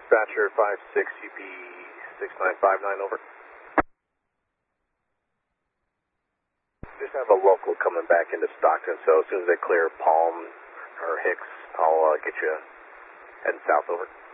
Dispatcher 56UP 6959, over. Just have a local coming back into Stockton, so as soon as they clear Palm or Hicks, I'll get you heading south, over.